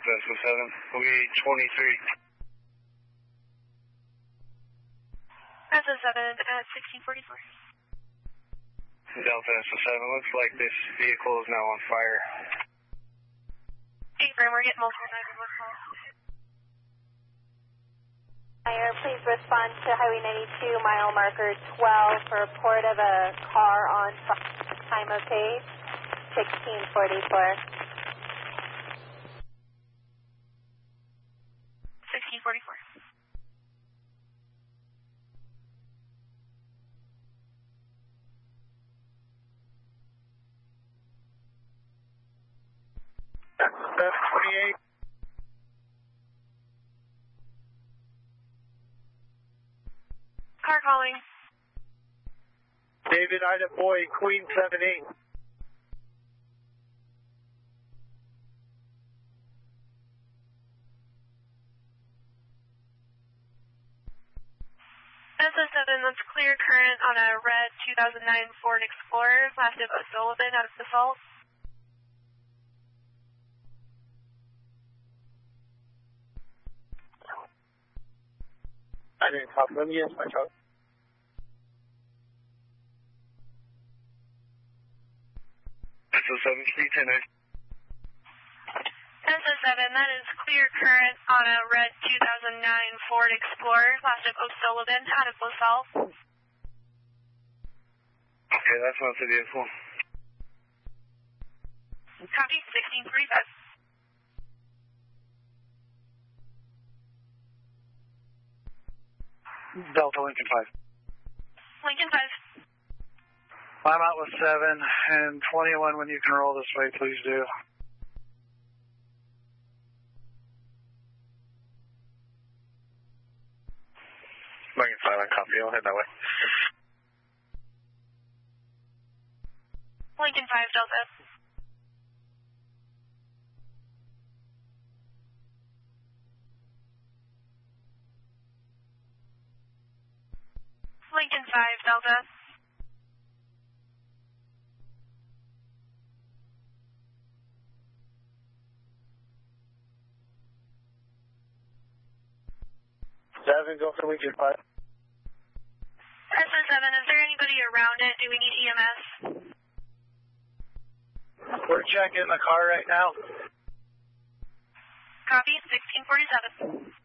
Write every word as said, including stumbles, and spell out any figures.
Delta S O seven, lead twenty-three. S O seven at sixteen forty-four. Delta S O seven, looks like this vehicle is now on fire. Affirm, we're getting multiple nine one one calls. Fire, please respond to Highway ninety-two, mile marker twelve for report of a car on fire. Time of page, sixteen forty-four. sixteen forty-four. F twenty-eight. Car calling. David Ida Boy, Queen seven eight. S O seven, that's clear current on a red two thousand nine Ford Explorer, last of O'Sullivan out of Basalt. I didn't talk to them. Yes, my truck. S O seven, three ten eight. S O seven, that is clear current on a red two thousand nine Ford Explorer, last of O'Sullivan out of LaSalle. Okay, that's not the vehicle. Copy, sixteen forty-five. Delta Lincoln five. Lincoln five. I'm out with seven and twenty-one. When you can roll this way, please do. Lincoln five, I copy. I'll head that way. Lincoln five, Delta. Lincoln five, Delta. Seven, go for Lincoln five. S O seven, is there anybody around it? Do we need E M S? We're checking the car right now. Copy, sixteen forty-seven.